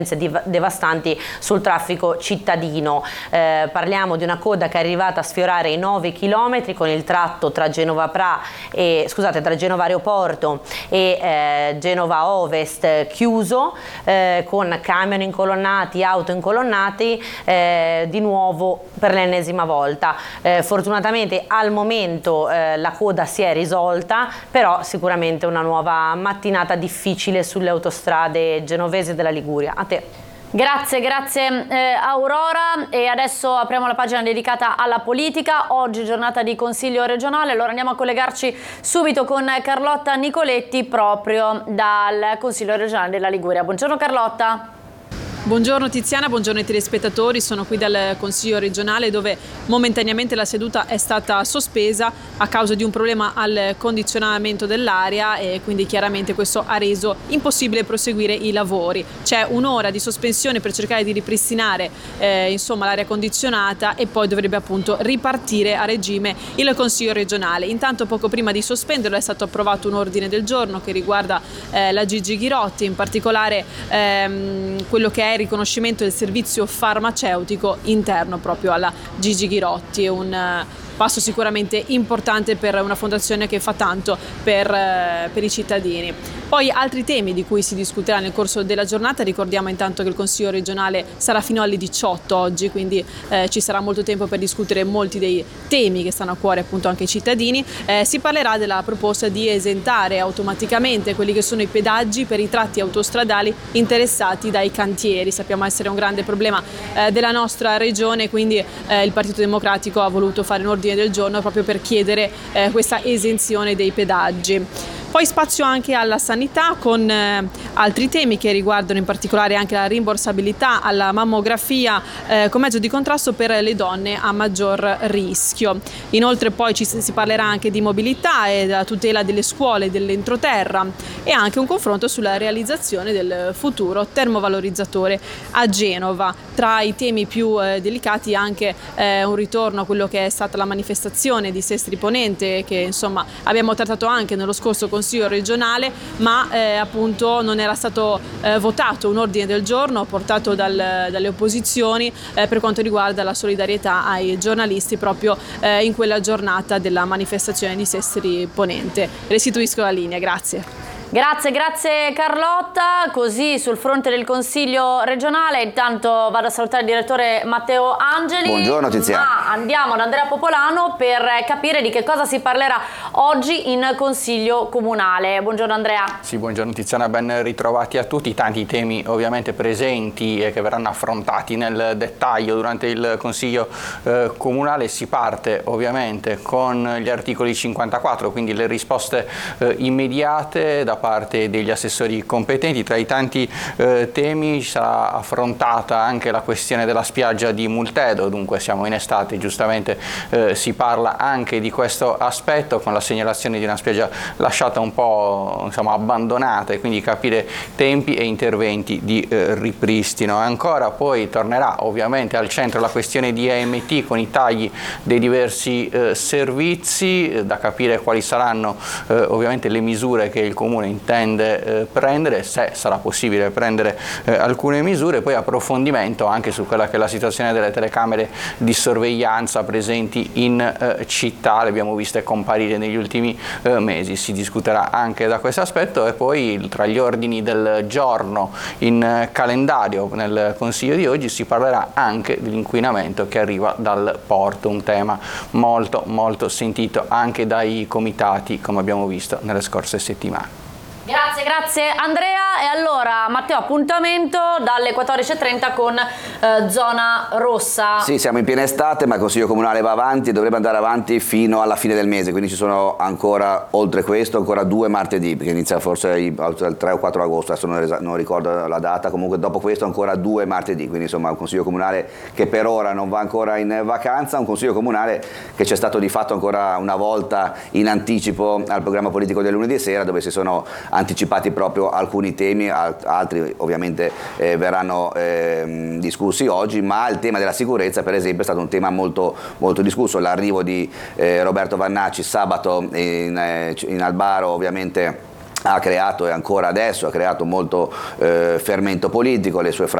devastanti sul traffico cittadino. Parliamo di una coda che è arrivata a sfiorare i 9 km con il tratto tra Genova Aeroporto e Genova Ovest chiuso, con camion incolonnati, auto incolonnati, di nuovo per l'ennesima volta. Fortunatamente al momento la coda si è risolta, però sicuramente una nuova mattinata difficile sulle autostrade genovesi della Liguria. A te. Grazie Aurora, e adesso apriamo la pagina dedicata alla politica. Oggi giornata di Consiglio regionale, allora andiamo a collegarci subito con Carlotta Nicoletti proprio dal Consiglio regionale della Liguria. Buongiorno Carlotta. Buongiorno Tiziana, buongiorno ai telespettatori. Sono qui dal Consiglio regionale dove momentaneamente la seduta è stata sospesa a causa di un problema al condizionamento dell'aria, e quindi chiaramente questo ha reso impossibile proseguire i lavori. C'è un'ora di sospensione per cercare di ripristinare l'aria condizionata, e poi dovrebbe appunto ripartire a regime il Consiglio regionale. Intanto poco prima di sospenderlo è stato approvato un ordine del giorno che riguarda la Gigi Ghirotti, in particolare quello che è il riconoscimento del servizio farmaceutico interno proprio alla Gigi Ghirotti. È un passo sicuramente importante per una fondazione che fa tanto per i cittadini. Poi altri temi di cui si discuterà nel corso della giornata. Ricordiamo intanto che il Consiglio regionale sarà fino alle 18 oggi, quindi ci sarà molto tempo per discutere molti dei temi che stanno a cuore appunto anche ai cittadini. Si parlerà della proposta di esentare automaticamente quelli che sono i pedaggi per i tratti autostradali interessati dai cantieri. Sappiamo essere un grande problema della nostra regione, quindi il Partito Democratico ha voluto fare un ordine del giorno proprio per chiedere questa esenzione dei pedaggi. Poi spazio anche alla sanità, con altri temi che riguardano in particolare anche la rimborsabilità alla mammografia come mezzo di contrasto per le donne a maggior rischio. Inoltre poi si parlerà anche di mobilità e della tutela delle scuole dell'entroterra, e anche un confronto sulla realizzazione del futuro termovalorizzatore a Genova. Tra i temi più delicati anche un ritorno a quello che è stata la manifestazione di Sestri Ponente, che insomma abbiamo trattato anche nello scorso Consiglio regionale, ma appunto non era stato votato un ordine del giorno portato dalle opposizioni per quanto riguarda la solidarietà ai giornalisti proprio in quella giornata della manifestazione di Sestri Ponente. Restituisco la linea, grazie. Grazie Carlotta. Così sul fronte del Consiglio regionale, intanto vado a salutare il direttore Matteo Angeli. Buongiorno Tiziana. Ma andiamo ad Andrea Popolano per capire di che cosa si parlerà oggi in Consiglio Comunale. Buongiorno Andrea. Sì, buongiorno Tiziana, ben ritrovati a tutti. Tanti temi ovviamente presenti e che verranno affrontati nel dettaglio durante il Consiglio Comunale. Si parte ovviamente con gli articoli 54, quindi le risposte immediate da parte degli assessori competenti. Tra i tanti temi sarà affrontata anche la questione della spiaggia di Multedo, dunque siamo in estate, giustamente si parla anche di questo aspetto, con la segnalazione di una spiaggia lasciata un po' abbandonata, e quindi capire tempi e interventi di ripristino. Ancora poi tornerà ovviamente al centro la questione di AMT, con i tagli dei diversi servizi, da capire quali saranno ovviamente le misure che il Comune intende prendere, se sarà possibile prendere alcune misure. Poi approfondimento anche su quella che è la situazione delle telecamere di sorveglianza presenti in città, le abbiamo viste comparire negli ultimi mesi, si discuterà anche da questo aspetto. E poi tra gli ordini del giorno in calendario nel Consiglio di oggi si parlerà anche dell'inquinamento che arriva dal porto, un tema molto sentito anche dai comitati, come abbiamo visto nelle scorse settimane. Grazie Andrea. E allora Matteo, appuntamento dalle 14:30 con Zona Rossa. Sì, siamo in piena estate, ma il Consiglio Comunale va avanti e dovrebbe andare avanti fino alla fine del mese, quindi ci sono ancora, oltre questo, ancora 2 martedì, perché inizia forse il 3 o 4 agosto, adesso non ricordo la data. Comunque dopo questo ancora 2 martedì, quindi insomma un Consiglio Comunale che per ora non va ancora in vacanza, un Consiglio Comunale che c'è stato di fatto ancora una volta in anticipo al programma politico del lunedì sera, dove si sono anticipati proprio alcuni temi, altri ovviamente verranno discussi oggi, ma il tema della sicurezza per esempio è stato un tema molto discusso. L'arrivo di Roberto Vannacci sabato in Albaro ovviamente ha creato, e ancora adesso ha creato molto fermento politico, le sue